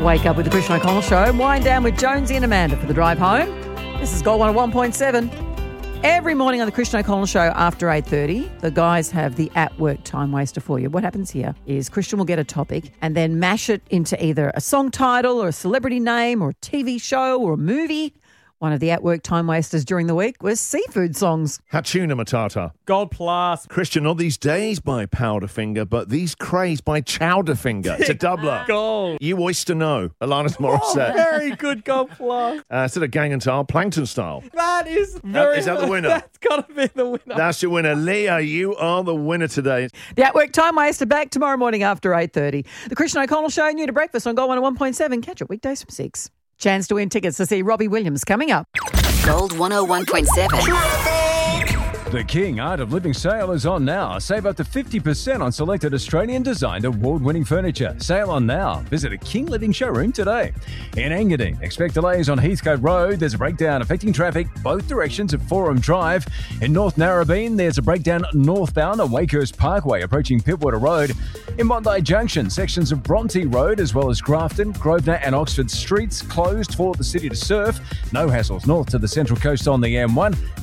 Wake up with the Christian O'Connell Show. Wind down with Jonesy and Amanda for the drive home. This is Gold 101.7. Every morning on the Christian O'Connell Show after 8:30, the guys have the at-work time waster for you. What happens here is Christian will get a topic and then mash it into either a song title or a celebrity name or a TV show or a movie. One of the at-work time wasters during the week was seafood songs. Hatuna Matata. Gold Plus. Christian, not these days by Powderfinger, but these crays by Chowderfinger. It's a doubler. Gold. You oyster know, Alanis Morissette. Very good Gold Plus. Instead of Gang and Tile, Plankton Style. That is very... Is that the winner? That's got to be the winner. That's your winner. Leah, you are the winner today. The at-work time waster back tomorrow morning after 8:30. The Christian O'Connell Show, new to breakfast on Gold 101.7. Catch it weekdays from 6. Chance to win tickets to see Robbie Williams coming up. Gold 101.7. The King Art of Living sale is on now. Save up to 50% on selected Australian-designed award-winning furniture. Sale on now. Visit a King Living showroom today. In Engadine, expect delays on Heathcote Road. There's a breakdown affecting traffic both directions at Forum Drive. In North Narrabeen, there's a breakdown northbound on Wakehurst Parkway approaching Pittwater Road. In Bondi Junction, sections of Bronte Road as well as Grafton, Grosvenor and Oxford streets closed for the city to surf. No hassles north to the Central Coast on the M1.